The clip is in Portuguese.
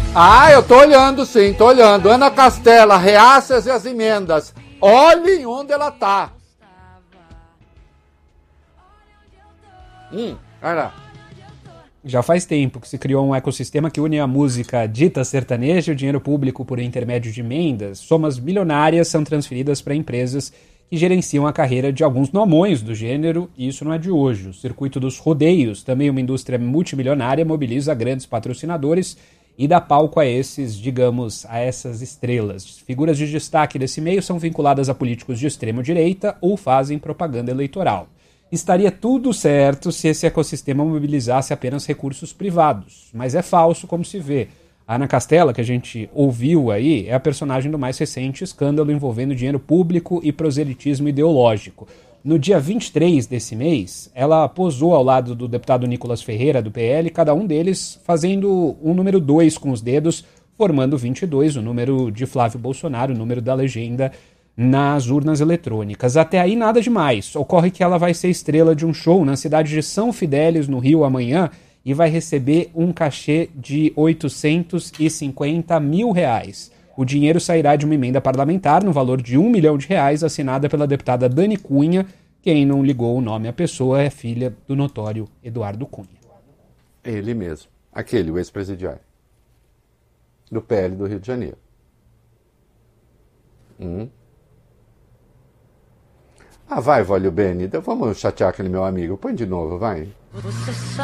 Ah, eu tô olhando sim, tô olhando. Ana Castela, reaças e as emendas. Olhem onde ela tá. Olha lá. Já faz tempo que se criou um ecossistema que une a música dita sertaneja e o dinheiro público por intermédio de emendas. Somas milionárias são transferidas para empresas que gerenciam a carreira de alguns nomões do gênero, e isso não é de hoje. O circuito dos rodeios, também uma indústria multimilionária, mobiliza grandes patrocinadores e dá palco a esses, digamos, a essas estrelas. Figuras de destaque desse meio são vinculadas a políticos de extrema-direita ou fazem propaganda eleitoral. Estaria tudo certo se esse ecossistema mobilizasse apenas recursos privados, mas é falso, como se vê. A Ana Castela, que a gente ouviu aí, é a personagem do mais recente escândalo envolvendo dinheiro público e proselitismo ideológico. No dia 23 desse mês, ela posou ao lado do deputado Nicolas Ferreira, do PL, cada um deles fazendo um número 2 com os dedos, formando 22, o número de Flávio Bolsonaro, o número da legenda nas urnas eletrônicas. Até aí nada demais. Ocorre que ela vai ser estrela de um show na cidade de São Fidélis, no Rio, amanhã, e vai receber um cachê de R$850 mil. O dinheiro sairá de uma emenda parlamentar no valor de R$1 milhão, assinada pela deputada Dani Cunha. Quem não ligou o nome à pessoa é filha do notório Eduardo Cunha. Ele mesmo. Aquele, o ex-presidiário. Do PL do Rio de Janeiro. Ah, vai, Vólio Bene. Vamos chatear aquele meu amigo. Põe de novo, vai.